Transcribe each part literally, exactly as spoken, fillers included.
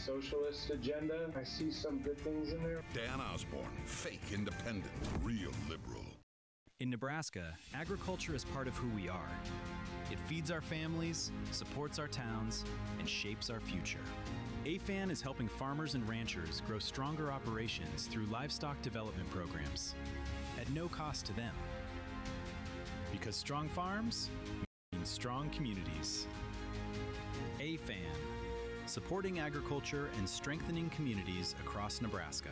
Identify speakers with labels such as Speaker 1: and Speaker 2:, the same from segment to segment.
Speaker 1: socialist agenda. I see some good things in there.
Speaker 2: Dan Osborne, fake independent, real liberal.
Speaker 3: In Nebraska, agriculture is part of who we are. It feeds our families, supports our towns, and shapes our future. A F A N is helping farmers and ranchers grow stronger operations through livestock development programs at no cost to them. Because strong farms mean strong communities. A F A N, supporting agriculture and strengthening communities across Nebraska.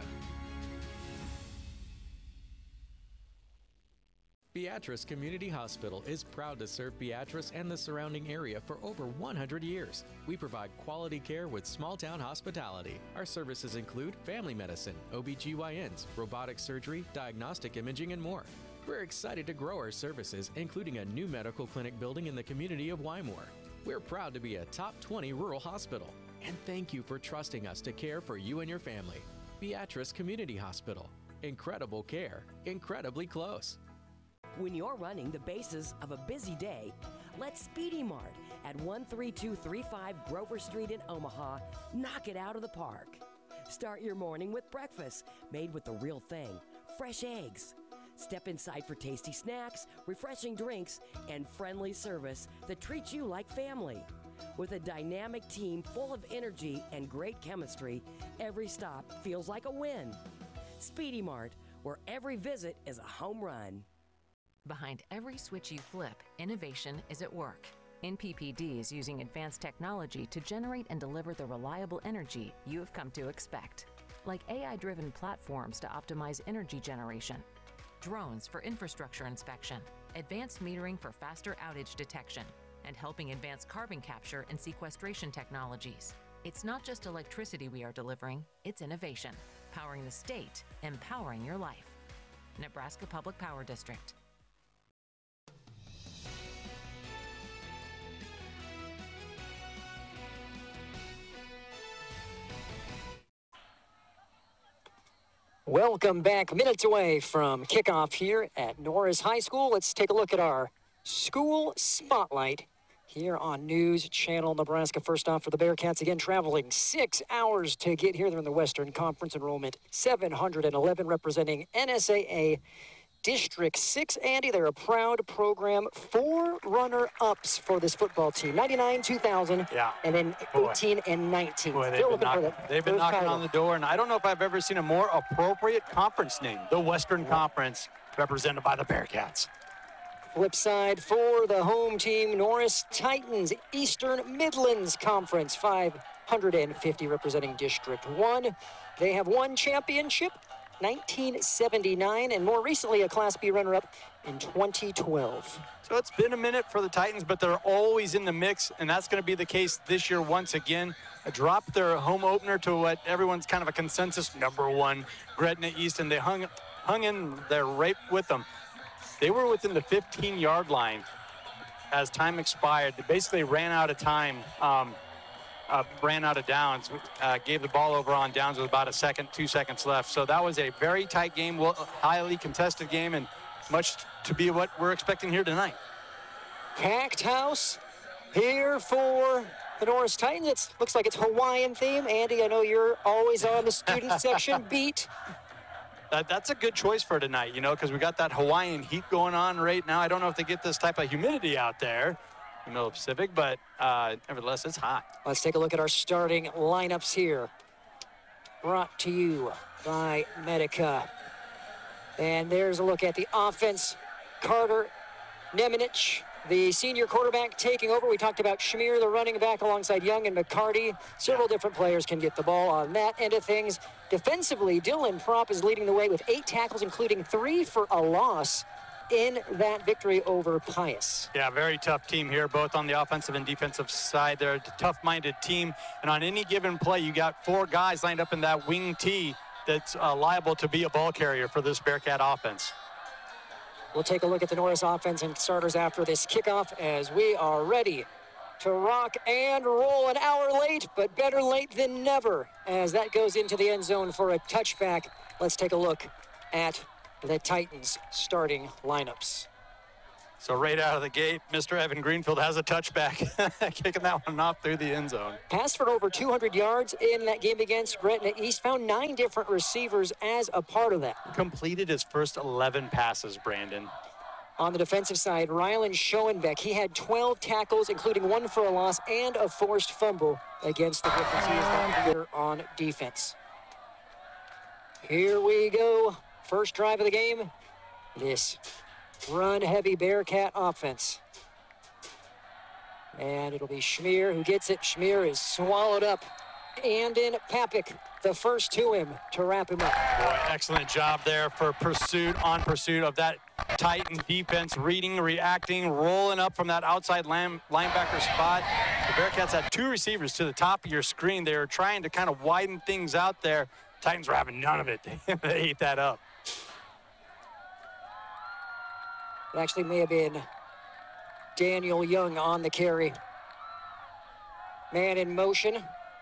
Speaker 4: Beatrice Community Hospital is proud to serve Beatrice and the surrounding area for over one hundred years. We provide quality care with small-town hospitality. Our services include family medicine, O B G Y Ns, robotic surgery, diagnostic imaging, and more. We're excited to grow our services, including a new medical clinic building in the community of Wymore. We're proud to be a top twenty rural hospital. And thank you for trusting us to care for you and your family. Beatrice Community Hospital. Incredible care, incredibly close.
Speaker 5: When you're running the bases of a busy day, let Speedy Mart at one three two three five Grover Street in Omaha knock it out of the park. Start your morning with breakfast made with the real thing, fresh eggs. Step inside for tasty snacks, refreshing drinks, and friendly service that treats you like family. With a dynamic team full of energy and great chemistry, every stop feels like a win. Speedy Mart, where every visit is a home run.
Speaker 6: Behind every switch you flip, innovation is at work. N P P D is using advanced technology to generate and deliver the reliable energy you have come to expect, like A I-driven platforms to optimize energy generation, drones for infrastructure inspection, advanced metering for faster outage detection, and helping advance carbon capture and sequestration technologies. It's not just electricity we are delivering, it's innovation, powering the state, empowering your life. Nebraska Public Power District.
Speaker 7: Welcome back. Minutes away from kickoff here at Norris High School. Let's take a look at our school spotlight here on News Channel Nebraska. First off, for the Bearcats, again, traveling six hours to get here. They're in the Western Conference, enrollment seven hundred eleven, representing N S A A District six. Andy, they're a proud program. Four runner-ups for this football team. ninety-nine, two thousand,
Speaker 8: yeah.
Speaker 7: And then eighteen Boy. And nineteen.
Speaker 8: Boy, they've been, knock, the they've been knocking title. on the door, and I don't know if I've ever seen a more appropriate conference name. The Western yeah. Conference, represented by the Bearcats.
Speaker 7: Flip side for the home team, Norris Titans, Eastern Midlands Conference, five hundred fifty, representing District one. They have one championship, nineteen seventy-nine, and more recently a Class B runner-up in twenty twelve.
Speaker 8: So it's been a minute for the Titans, but they're always in the mix, and that's going to be the case this year once again. Dropped their home opener to what everyone's kind of a consensus number one, Gretna East, and they hung, hung in there right with them. They were within the fifteen-yard line as time expired. They basically ran out of time. Um, Uh, ran out of downs, uh, gave the ball over on downs with about a second, two seconds left. So that was a very tight game, well, highly contested game, and much to be what we're expecting here tonight.
Speaker 7: Packed house here for the Norris Titans. It looks like it's Hawaiian theme. Andy, I know you're always on the student section beat.
Speaker 8: That, that's a good choice for tonight, you know, because we got that Hawaiian heat going on right now. I don't know if they get this type of humidity out there in the middle of the Pacific, but uh, nevertheless, it's hot.
Speaker 7: Let's take a look at our starting lineups here. Brought to you by Medica. And there's a look at the offense. Carter Nemanich, the senior quarterback, taking over. We talked about Shamir, the running back, alongside Young and McCarty. Several different players can get the ball on that end of things. Defensively, Dylan Propp is leading the way with eight tackles, including three for a loss in that victory over Pius.
Speaker 8: Yeah, very tough team here, both on the offensive and defensive side. They're a tough-minded team, and on any given play, you got four guys lined up in that wing T that's uh, liable to be a ball carrier for this Bearcat offense.
Speaker 7: We'll take a look at the Norris offense and starters after this kickoff as we are ready to rock and roll. An hour late, but better late than never as that goes into the end zone for a touchback. Let's take a look at the Titans starting lineups.
Speaker 8: So right out of the gate, Mister Evan Greenfield has a touchback, kicking that one off through the end zone.
Speaker 7: Passed for over two hundred yards in that game against Gretna East. Found nine different receivers as a part of that.
Speaker 8: Completed his first eleven passes, Brandon.
Speaker 7: On the defensive side, Rylan Schoenbeck, he had twelve tackles, including one for a loss and a forced fumble against the Griffins. He is that leader on defense. Here we go. First drive of the game. This run-heavy Bearcat offense. And it'll be Schmier who gets it. Schmier is swallowed up. Andon Papik, the first to him to wrap him up.
Speaker 8: Boy, excellent job there for pursuit, on pursuit of that Titan defense, reading, reacting, rolling up from that outside line, linebacker spot. The Bearcats had two receivers to the top of your screen. They were trying to kind of widen things out there. Titans were having none of it. They ate that up.
Speaker 7: It actually may have been Daniel Young on the carry. Man in motion.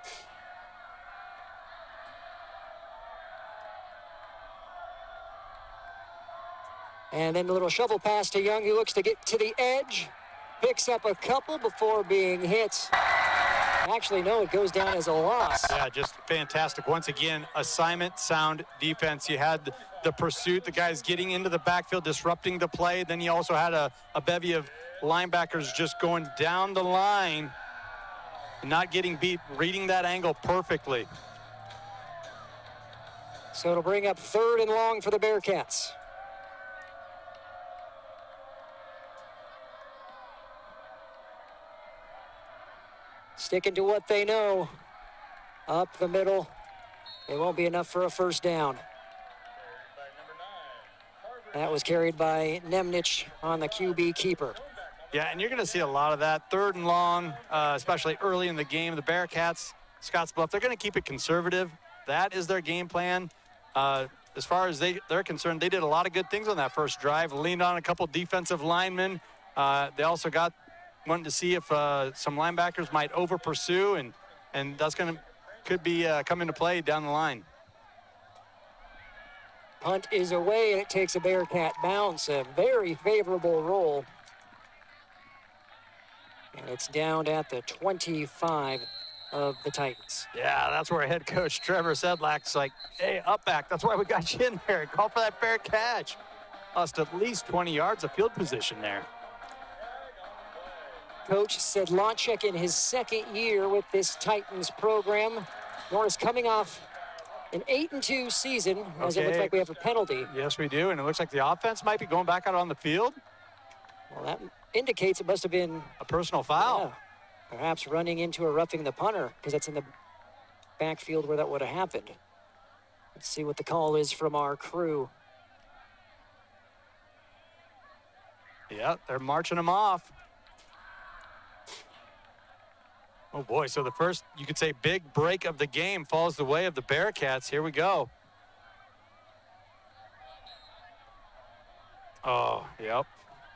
Speaker 7: And then the little shovel pass to Young, who looks to get to the edge. Picks up a couple before being hit. Actually, no, it goes down as a loss.
Speaker 8: Yeah, just fantastic. Once again, assignment sound defense. You had the pursuit, the guys getting into the backfield, disrupting the play. Then you also had a, a bevy of linebackers just going down the line, not getting beat, reading that angle perfectly.
Speaker 7: So it'll bring up third and long for the Bearcats. Sticking to what they know. Up the middle. It won't be enough for a first down. That was carried by Nemnich on the Q B keeper.
Speaker 8: Yeah, and you're going to see a lot of that. Third and long, uh, especially early in the game. The Bearcats, Scottsbluff, they're going to keep it conservative. That is their game plan. Uh, as far as they, they're concerned, they did a lot of good things on that first drive. Leaned on a couple defensive linemen. Uh, they also got wanting to see if uh, some linebackers might over pursue, and and that's going to could be uh, come into play down the line.
Speaker 7: Punt is away, and it takes a Bearcat bounce. A very favorable roll. And it's down at the twenty-five of the Titans.
Speaker 8: Yeah, that's where head coach Trevor Sedlak's like, hey, up back. That's why we got you in there. Call for that fair catch. Lost at least twenty yards of field position there.
Speaker 7: Coach Sedlacek in his second year with this Titans program. Norris coming off an eight and two season, as
Speaker 8: Okay.
Speaker 7: it looks like we have a penalty.
Speaker 8: Yes, we do, and it looks like the offense might be going back out on the field.
Speaker 7: Well, that indicates it must have been
Speaker 8: A personal foul.
Speaker 7: yeah, perhaps running into a roughing the punter, because that's in the backfield where that would have happened. Let's see what the call is from our crew.
Speaker 8: Yeah, they're marching them off. Oh boy, so the first, you could say, big break of the game falls the way of the Bearcats. Here we go. Oh, yep.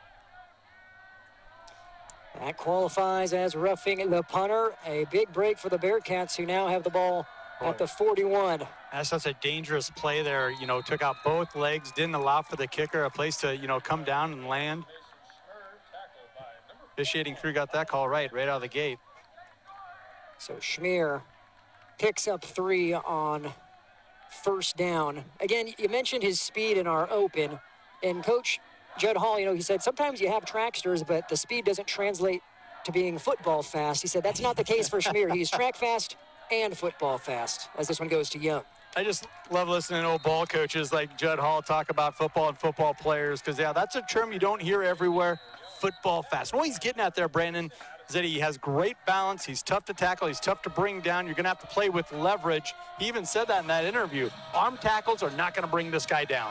Speaker 7: That qualifies as roughing the punter. A big break for the Bearcats, who now have the ball at the forty-one.
Speaker 8: That's such a dangerous play there. You know, took out both legs, didn't allow for the kicker a place to, you know, come down and land. Officiating crew got that call right, right out of the gate.
Speaker 7: So Schmier picks up three on first down. Again, you mentioned his speed in our open, and Coach Judd Hall, you know, he said sometimes you have tracksters, but the speed doesn't translate to being football fast. He said that's not the case for Schmier. He's track fast and football fast, as this one goes to Young.
Speaker 8: I just love listening to old ball coaches like Judd Hall talk about football and football players, because, yeah, that's a term you don't hear everywhere, football fast. What he's getting at there, Brandon, is that he has great balance. He's tough to tackle. He's tough to bring down. You're going to have to play with leverage. He even said that in that interview. Arm tackles are not going to bring this guy down.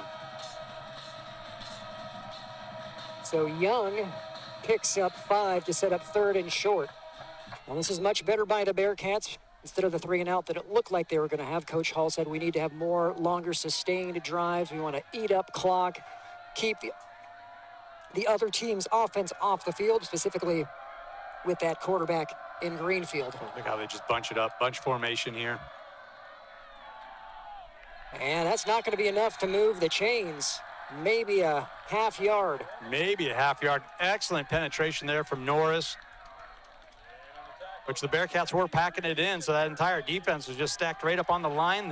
Speaker 7: So Young picks up five to set up third and short. Well, this is much better by the Bearcats. Instead of the three and out that it looked like they were going to have, Coach Hall said we need to have more longer sustained drives. We want to eat up clock, keep the, the other team's offense off the field, specifically with that quarterback in Greenfield.
Speaker 8: Look how they just bunch it up. Bunch formation here.
Speaker 7: And that's not going to be enough to move the chains. maybe a half yard.
Speaker 8: Maybe a half yard. Excellent penetration there from Norris, which the Bearcats were packing it in, so that entire defense was just stacked right up on the line.